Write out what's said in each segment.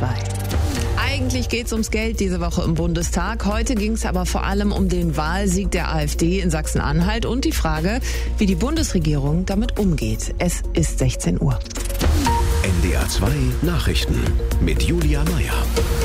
2. Eigentlich geht es ums Geld diese Woche im Bundestag. Heute ging es aber vor allem um den Wahlsieg der AfD in Sachsen-Anhalt und die Frage, wie die Bundesregierung damit umgeht. Es ist 16 Uhr. NDR 2 Nachrichten mit Julia Meyer.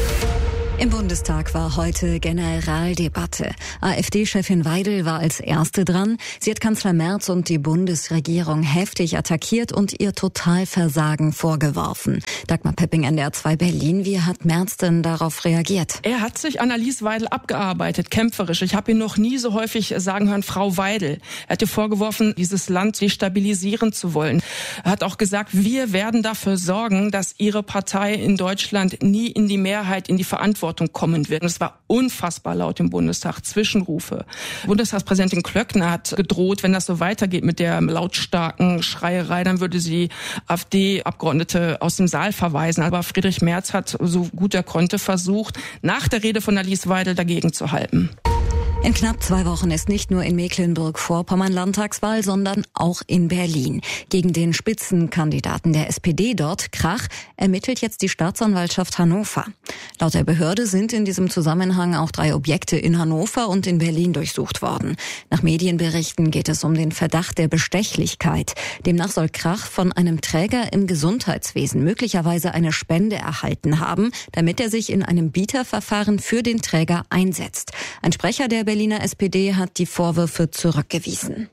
Im Bundestag war heute Generaldebatte. AfD-Chefin Weidel war als Erste dran. Sie hat Kanzler Merz und die Bundesregierung heftig attackiert und ihr Totalversagen vorgeworfen. Dagmar Pepping, NDR 2 Berlin. Wie hat Merz denn darauf reagiert? Er hat sich an Alice Weidel abgearbeitet, kämpferisch. Ich habe ihn noch nie so häufig sagen hören, Frau Weidel. Er hat ihr vorgeworfen, dieses Land destabilisieren zu wollen. Er hat auch gesagt, wir werden dafür sorgen, dass Ihre Partei in Deutschland nie in die Mehrheit, in die Verantwortung kommen wird. Und es war unfassbar laut im Bundestag, Zwischenrufe. Bundestagspräsidentin Klöckner hat gedroht, wenn das so weitergeht mit der lautstarken Schreierei, dann würde sie AfD-Abgeordnete aus dem Saal verweisen. Aber Friedrich Merz hat, so gut er konnte, versucht, nach der Rede von Alice Weidel dagegen zu halten. In knapp 2 Wochen ist nicht nur in Mecklenburg-Vorpommern Landtagswahl, sondern auch in Berlin. Gegen den Spitzenkandidaten der SPD dort, Krach, ermittelt jetzt die Staatsanwaltschaft Hannover. Laut der Behörde sind in diesem Zusammenhang auch 3 Objekte in Hannover und in Berlin durchsucht worden. Nach Medienberichten geht es um den Verdacht der Bestechlichkeit. Demnach soll Krach von einem Träger im Gesundheitswesen möglicherweise eine Spende erhalten haben, damit er sich in einem Bieterverfahren für den Träger einsetzt. Ein Sprecher der Berliner SPD hat die Vorwürfe zurückgewiesen.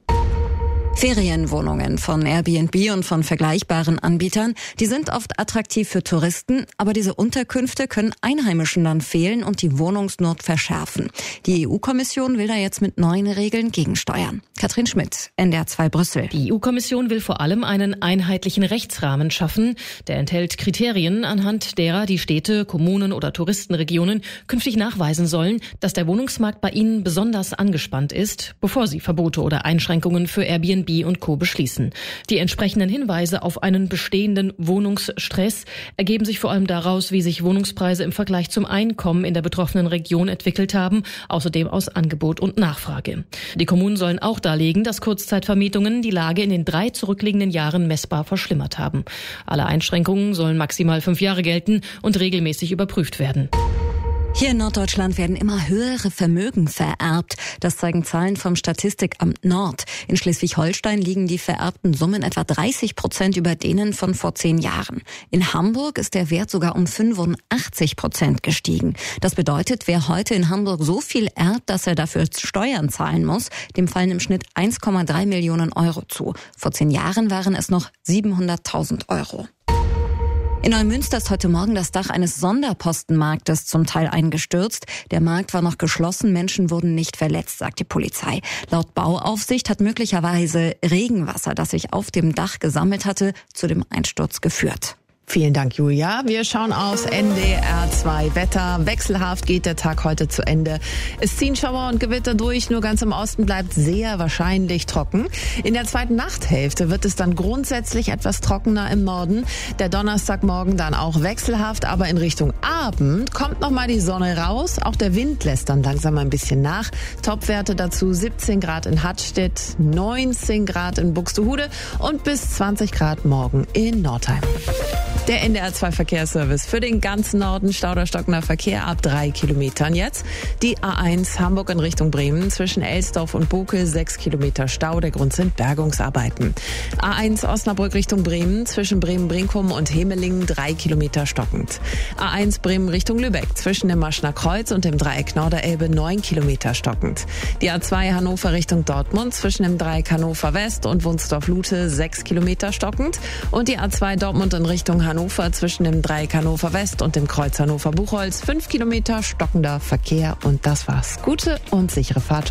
Ferienwohnungen von Airbnb und von vergleichbaren Anbietern, die sind oft attraktiv für Touristen, aber diese Unterkünfte können Einheimischen dann fehlen und die Wohnungsnot verschärfen. Die EU-Kommission will da jetzt mit neuen Regeln gegensteuern. Katrin Schmidt, NDR 2 Brüssel. Die EU-Kommission will vor allem einen einheitlichen Rechtsrahmen schaffen. Der enthält Kriterien, anhand derer die Städte, Kommunen oder Touristenregionen künftig nachweisen sollen, dass der Wohnungsmarkt bei ihnen besonders angespannt ist, bevor sie Verbote oder Einschränkungen für Airbnb und Co. beschließen. Die entsprechenden Hinweise auf einen bestehenden Wohnungsstress ergeben sich vor allem daraus, wie sich Wohnungspreise im Vergleich zum Einkommen in der betroffenen Region entwickelt haben, außerdem aus Angebot und Nachfrage. Die Kommunen sollen auch darlegen, dass Kurzzeitvermietungen die Lage in den 3 zurückliegenden Jahren messbar verschlimmert haben. Alle Einschränkungen sollen maximal 5 Jahre gelten und regelmäßig überprüft werden. Hier in Norddeutschland werden immer höhere Vermögen vererbt. Das zeigen Zahlen vom Statistikamt Nord. In Schleswig-Holstein liegen die vererbten Summen etwa 30% über denen von vor 10 Jahren. In Hamburg ist der Wert sogar um 85% gestiegen. Das bedeutet, wer heute in Hamburg so viel erbt, dass er dafür Steuern zahlen muss, dem fallen im Schnitt 1,3 Millionen Euro zu. Vor 10 Jahren waren es noch 700.000 Euro. In Neumünster ist heute Morgen das Dach eines Sonderpostenmarktes zum Teil eingestürzt. Der Markt war noch geschlossen, Menschen wurden nicht verletzt, sagt die Polizei. Laut Bauaufsicht hat möglicherweise Regenwasser, das sich auf dem Dach gesammelt hatte, zu dem Einsturz geführt. Vielen Dank, Julia. Wir schauen aus NDR 2 Wetter. Wechselhaft geht der Tag heute zu Ende. Es ziehen Schauer und Gewitter durch, nur ganz im Osten bleibt sehr wahrscheinlich trocken. In der zweiten Nachthälfte wird es dann grundsätzlich etwas trockener im Norden. Der Donnerstagmorgen dann auch wechselhaft, aber in Richtung Abend kommt nochmal die Sonne raus. Auch der Wind lässt dann langsam ein bisschen nach. Topwerte dazu 17 Grad in Hattstedt, 19 Grad in Buxtehude und bis 20 Grad morgen in Nordheim. Der NDR 2 Verkehrsservice für den ganzen Norden, stauderstockender Verkehr ab 3 Kilometern jetzt. Die A1 Hamburg in Richtung Bremen zwischen Elsdorf und Bokel 6 Kilometer Stau, der Grund sind Bergungsarbeiten. A1 Osnabrück Richtung Bremen zwischen Bremen-Brinkum und Hemelingen 3 Kilometer stockend. A1 Bremen Richtung Lübeck zwischen dem Maschner Kreuz und dem Dreieck Norderelbe 9 Kilometer stockend. Die A2 Hannover Richtung Dortmund zwischen dem Dreieck Hannover West und Wunsdorf-Lute 6 Kilometer stockend. Und die A2 Dortmund in Richtung Hannover zwischen dem Dreieck Hannover West und dem Kreuz Hannover Buchholz 5 Kilometer stockender Verkehr und das war's. Gute und sichere Fahrt.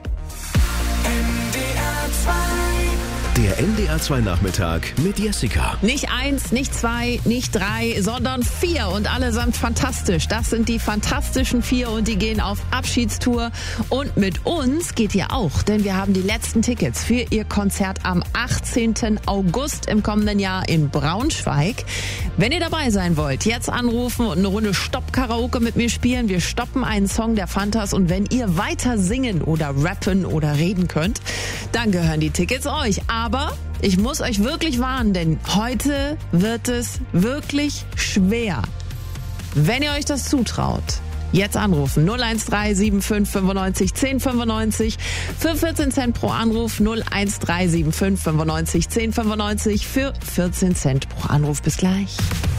Der NDR 2 Nachmittag mit Jessica. Nicht 1, nicht 2, nicht 3, sondern 4 und allesamt fantastisch. Das sind die fantastischen 4 und die gehen auf Abschiedstour. Und mit uns geht ihr auch, denn wir haben die letzten Tickets für ihr Konzert am 18. August im kommenden Jahr in Braunschweig. Wenn ihr dabei sein wollt, jetzt anrufen und eine Runde Stopp-Karaoke mit mir spielen. Wir stoppen einen Song der Fantas und wenn ihr weiter singen oder rappen oder reden könnt, dann gehören die Tickets euch. Aber ich muss euch wirklich warnen, denn heute wird es wirklich schwer. Wenn ihr euch das zutraut, jetzt anrufen 01375 95 10 95 für 14 Cent pro Anruf, 01375 95 10 95 für 14 Cent pro Anruf. Bis gleich.